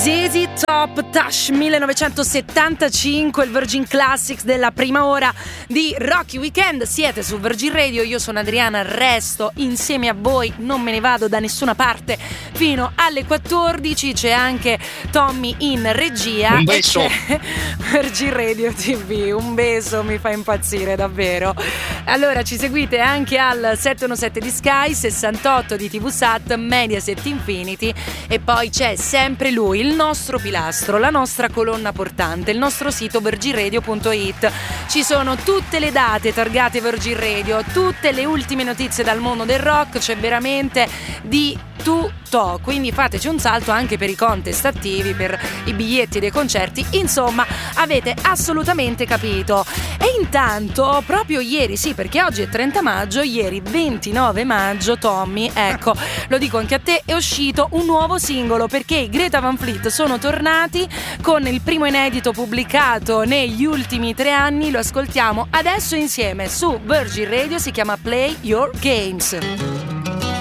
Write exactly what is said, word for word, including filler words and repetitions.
Z Z Top Touch millenovecentosettantacinque, il Virgin Classics della prima ora di Rocky Weekend. Siete su Virgin Radio, io sono Adriana, resto insieme a voi, non me ne vado da nessuna parte fino alle quattordici. C'è anche Tommy in regia. Un beso. Virgin Radio ti vu, un beso, mi fa impazzire davvero. Allora ci seguite anche al settecentossette di Sky, sessantotto di T V Sat, Mediaset Infinity, e poi c'è sempre lui, il nostro pilastro, la nostra colonna portante, il nostro sito virgin radio punto it. Ci sono tutte le date targate Virgin Radio, tutte le ultime notizie dal mondo del rock, c'è veramente di tutto, quindi fateci un salto anche per i contest attivi, per i biglietti dei concerti, insomma avete assolutamente capito. E intanto proprio ieri, sì, perché oggi è trenta maggio, ieri ventinove maggio, Tommy, ecco, lo dico anche a te, è uscito un nuovo singolo, perché i Greta Van Fleet sono tornati con il primo inedito pubblicato negli ultimi tre anni. Lo ascoltiamo adesso insieme su Virgin Radio, si chiama Play Your Games.